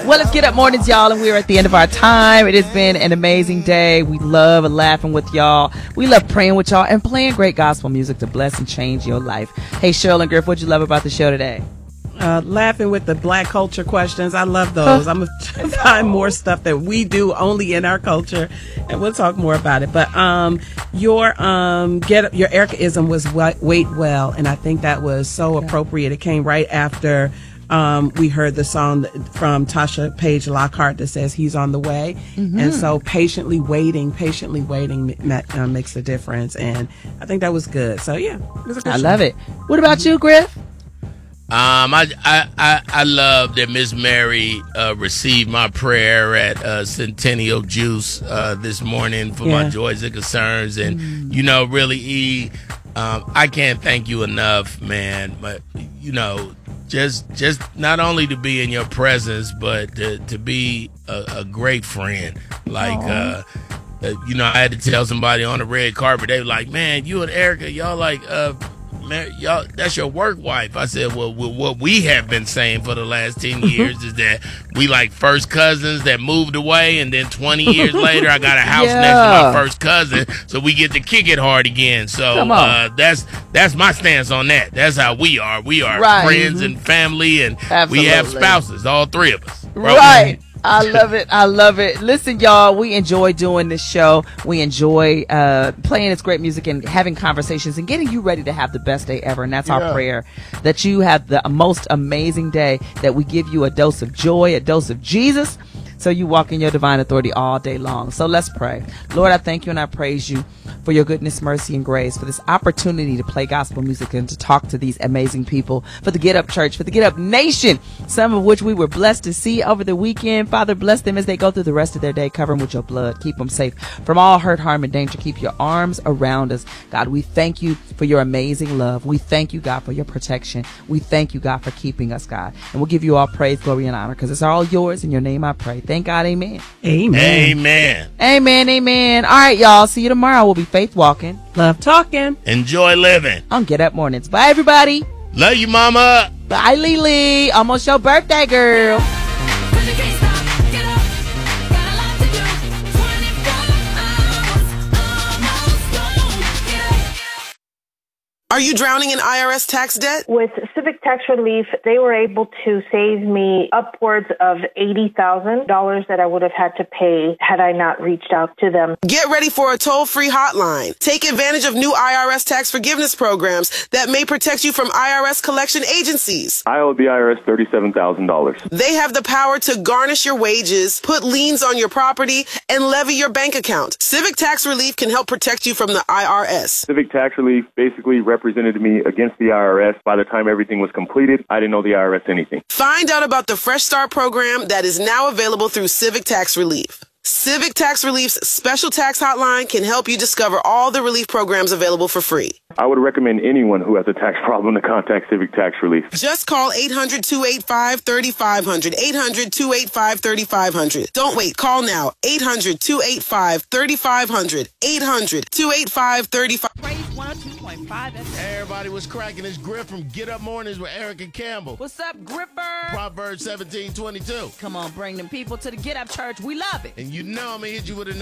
Well, it's Get Up Mornings, y'all, and we're at the end of our time. It has been an amazing day. We love laughing with y'all. We love praying with y'all and playing great gospel music to bless and change your life. Hey, Cheryl and Griff, what'd you love about the show today? Laughing with the black culture questions. I love those. I'm going to find more stuff that we do only in our culture, and we'll talk more about it. But your Ericaism was Wait Well, and I think that was so appropriate. It came right after we heard the song from Tasha Page Lockhart that says he's on the way. Mm-hmm. And so patiently waiting makes a difference. And I think that was good. So, yeah, it was a good show. Love it. What about you, Griff? I love that Miss Mary received my prayer at Centennial Juice this morning for my joys and concerns, and really, I can't thank you enough, man. But just not only to be in your presence, but to be a great friend. Like, I had to tell somebody on the red carpet. They were like, "Man, you and Erica, y'all like." Man, y'all, that's your work wife. I said, well, what we have been saying for the last 10 years is that we like first cousins that moved away, and then 20 years later, I got a house next to my first cousin, so we get to kick it hard again. So that's my stance on that. That's how we are. We are friends and family, and we have spouses, all three of us. Right. I love it. I love it. Listen, y'all, we enjoy doing this show. We enjoy playing this great music and having conversations and getting you ready to have the best day ever. And that's our prayer, that you have the most amazing day, that we give you a dose of joy, a dose of Jesus, so you walk in your divine authority all day long. So let's pray. Lord, I thank you and I praise you for your goodness, mercy, and grace, for this opportunity to play gospel music and to talk to these amazing people, for the Get Up Church, for the Get Up Nation, some of which we were blessed to see over the weekend. Father, bless them as they go through the rest of their day. Cover them with your blood. Keep them safe from all hurt, harm, and danger. Keep your arms around us. God, we thank you for your amazing love. We thank you, God, for your protection. We thank you, God, for keeping us, God. And we'll give you all praise, glory, and honor, because it's all yours. In your name I pray. Thank God. Amen. Amen. Amen. Amen. Amen. All right, y'all. See you tomorrow. We'll be faith walking, love talking, enjoy living on Get Up Mornings. Bye, everybody. Love you, mama. Bye, Lily. Almost your birthday, girl. Are you drowning in IRS tax debt? With Civic Tax Relief, they were able to save me upwards of $80,000 that I would have had to pay had I not reached out to them. Get ready for a toll-free hotline. Take advantage of new IRS tax forgiveness programs that may protect you from IRS collection agencies. I owe the IRS $37,000. They have the power to garnish your wages, put liens on your property, and levy your bank account. Civic Tax Relief can help protect you from the IRS. Civic Tax Relief basically represented me against the IRS. By the time everything was completed, I didn't owe the IRS anything. Find out about the Fresh Start program that is now available through Civic Tax Relief. Civic Tax Relief's special tax hotline can help you discover all the relief programs available for free. I would recommend anyone who has a tax problem to contact Civic Tax Relief. Just call 800-285-3500. 800-285-3500. Don't wait. Call now. 800-285-3500. 800-285-3500. Praise 102.5 FM. Everybody was cracking. It's Griff from Get Up Mornings with Erica Campbell. What's up, Gripper? Proverbs 17:22. Come on, bring them people to the Get Up Church. We love it. And you know I'm going to hit you with another